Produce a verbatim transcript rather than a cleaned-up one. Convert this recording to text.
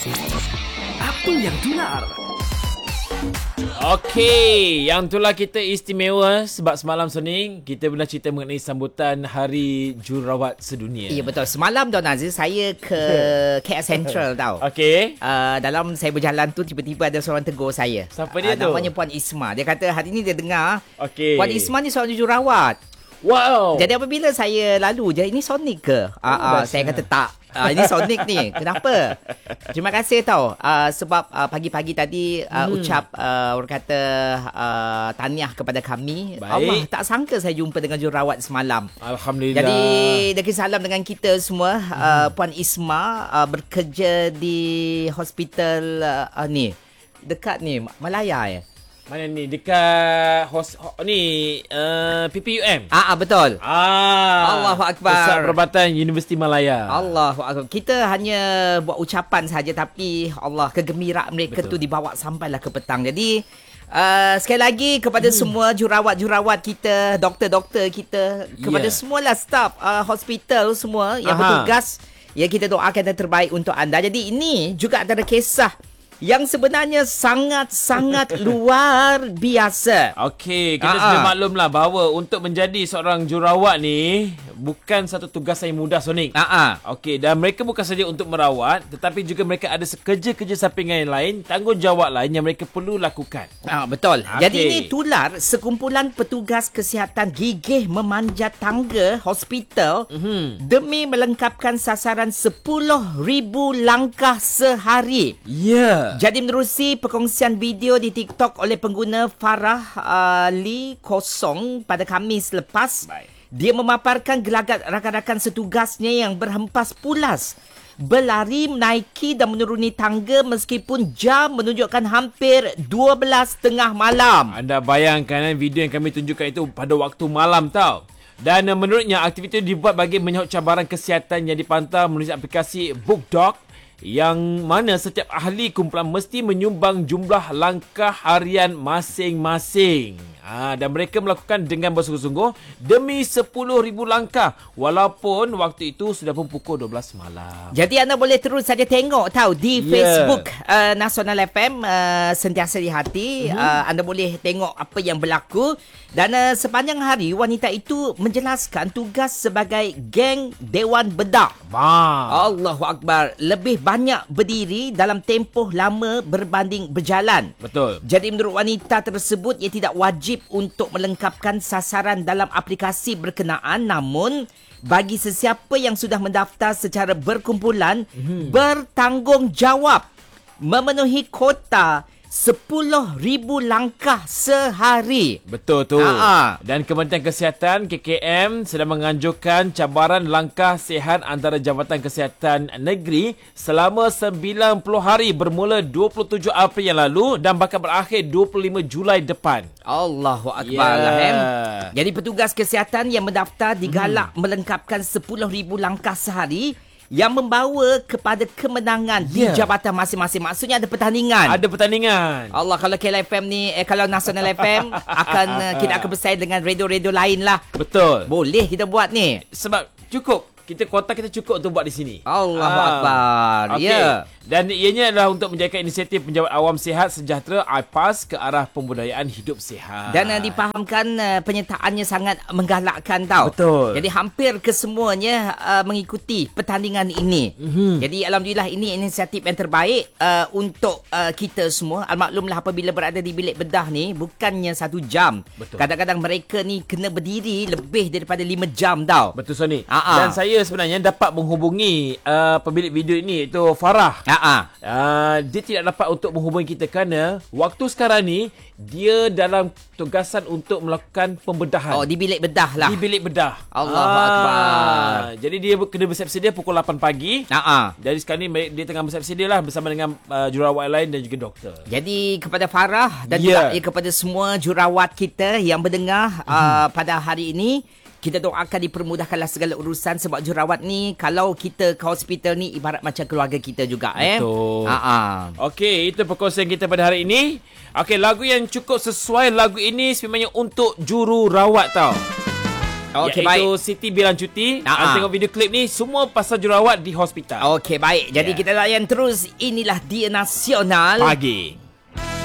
Apa yang tular? Okey, yang itulah kita istimewa sebab semalam Sonic kita pernah cerita mengenai sambutan Hari Jururawat Sedunia. Ya betul. Semalam Don Aziz saya ke K L Central tau. Okey. Uh, dalam saya berjalan tu tiba-tiba ada seorang tegur saya. Siapa dia uh, tu? Namanya Puan Isma. Dia kata hari ni dia dengar Okey. Puan Isma ni seorang jururawat. Wow. Jadi apabila saya lalu je, ini Sonic ke? Ah, uh, uh, saya kata tak. Uh, ini Sonic ni. Kenapa? Terima kasih tau. Uh, sebab uh, pagi-pagi tadi uh, hmm. ucap uh, orang kata uh, tahniah kepada kami. Baik. Allah, tak sangka saya jumpa dengan jururawat semalam. Alhamdulillah. Jadi deki salam dengan kita semua. hmm. uh, Puan Isma uh, bekerja di hospital uh, ni dekat ni Malaya ya. Mana ni? Dekat hos, ho, ni uh, P P U M. Ah, ah betul. Ah. Allahu Akbar. Pusat Perubatan Universiti Malaya. Allahu Akbar. Kita hanya buat ucapan saja tapi Allah kegembiraan mereka Betul. tu dibawa sampailah ke petang. Jadi uh, sekali lagi kepada hmm. semua jurawat-jurawat kita, doktor-doktor kita, kepada yeah. semualah staf uh, hospital semua yang Aha. bertugas, ya kita doakan yang terbaik untuk anda. Jadi ini juga antara kisah yang sebenarnya sangat-sangat luar biasa. Okey, kita Aa. sudah maklumlah bahawa untuk menjadi seorang jururawat ni bukan satu tugas yang mudah, Sonic. Ah, Okey, dan mereka bukan saja untuk merawat, tetapi juga mereka ada kerja-kerja sampingan yang lain, tanggungjawab lain yang mereka perlu lakukan. Ah, betul. Okay. Jadi ini tular sekumpulan petugas kesihatan gigih memanjat tangga hospital mm-hmm. demi melengkapkan sasaran sepuluh ribu langkah sehari. Ya. Yeah. Jadi menerusi perkongsian video di TikTok oleh pengguna Farah uh, Lee Kosong pada Khamis lepas, Bye. dia memaparkan gelagat rakan-rakan setugasnya yang berhempas pulas berlari, menaiki dan menuruni tangga meskipun jam menunjukkan hampir dua belas tengah malam. Anda bayangkan video yang kami tunjukkan itu pada waktu malam tau. Dan menurutnya aktiviti itu dibuat bagi menyahut cabaran kesihatan yang dipantau melalui aplikasi BookDoc, yang mana setiap ahli kumpulan mesti menyumbang jumlah langkah harian masing-masing. Ha, dan mereka melakukan dengan bersungguh-sungguh demi sepuluh ribu langkah walaupun waktu itu sudah pun pukul dua belas malam. Jadi anda boleh terus saja tengok tahu di yeah. Facebook uh, Nasional F M uh, Sentiasa di Hati. Mm-hmm. uh, anda boleh tengok apa yang berlaku. Dan uh, sepanjang hari wanita itu menjelaskan tugas sebagai geng Dewan Bedah. Wow. Allahu Akbar. Lebih banyak berdiri dalam tempoh lama berbanding berjalan. Betul. Jadi menurut wanita tersebut ia tidak wajib untuk melengkapkan sasaran dalam aplikasi berkenaan, namun bagi sesiapa yang sudah mendaftar secara berkumpulan hmm. bertanggungjawab memenuhi kota sepuluh ribu langkah sehari. Betul tu. Aa. Dan Kementerian Kesihatan K K M sedang menganjurkan cabaran langkah sihat antara Jabatan Kesihatan Negeri selama sembilan puluh hari bermula dua puluh tujuh April yang lalu dan bakal berakhir dua puluh lima Julai depan. Allahu Akbar. Yeah. Jadi petugas kesihatan yang mendaftar digalak hmm. melengkapkan sepuluh ribu langkah sehari yang membawa kepada kemenangan yeah. di jabatan masing-masing. Maksudnya ada pertandingan. Ada pertandingan. Allah, kalau K L F M ni, eh, kalau Nasional F M akan uh, kita akan bersaing dengan radio-radio lain lah. Betul. Boleh kita buat ni. Sebab cukup. Kita kuota kita cukup untuk buat di sini. Allahu ah. Akbar. Okay. Ya. Yeah. Dan ianya adalah untuk menjaga inisiatif Penjawat Awam Sihat Sejahtera I P A S ke arah pembudayaan hidup sihat. Dan uh, dipahamkan uh, penyertaannya sangat menggalakkan tau. Betul. Jadi hampir kesemuanya uh, mengikuti pertandingan ini. Mm-hmm. Jadi alhamdulillah ini inisiatif yang terbaik uh, untuk uh, kita semua. Almaklumlah apabila berada di bilik bedah ni bukannya satu jam. Betul. Kadang-kadang mereka ni kena berdiri lebih daripada lima jam tau. Betul Sony. Uh-uh. Dan saya sebenarnya dapat menghubungi uh, pemilik video ini, iaitu Farah. Uh-uh. Uh, dia tidak dapat untuk menghubungi kita kerana waktu sekarang ni dia dalam tugasan untuk melakukan pembedahan. Oh, di bilik bedah lah. Di bilik bedah. Allahu ah. Akbar. Jadi dia kena bersep sedia pukul lapan pagi. Uh-uh. Jadi sekarang ni dia tengah bersep sedia lah bersama dengan uh, jururawat lain dan juga doktor. Jadi kepada Farah dan yeah. juga kepada semua jururawat kita yang mendengar hmm. uh, pada hari ini, kita doakan dipermudahkanlah segala urusan sebab jururawat ni kalau kita ke hospital ni ibarat macam keluarga kita juga. Betul. Eh? Uh-uh. Okey, itu perkongsian kita pada hari ini. Okey, lagu yang cukup sesuai lagu ini sebenarnya untuk jururawat tau. Okey, iaitu baik. Siti Bilang Cuti. Ah, Anda ah. tengok video klip ni, semua pasal jurawat di hospital. Okey, baik. Jadi Ya. kita layan terus. Inilah Dia Nasional Pagi.